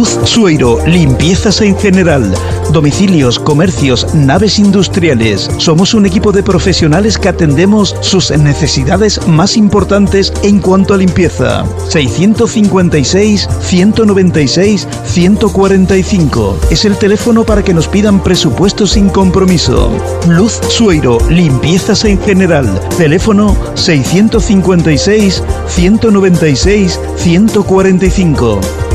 Luz Sueiro, limpiezas en general, domicilios, comercios, naves industriales. Somos un equipo de profesionales que atendemos sus necesidades más importantes en cuanto a limpieza. 656 196 145 es el teléfono para que nos pidan presupuesto sin compromiso. Luz Sueiro, limpiezas en general. Teléfono 656 196 145.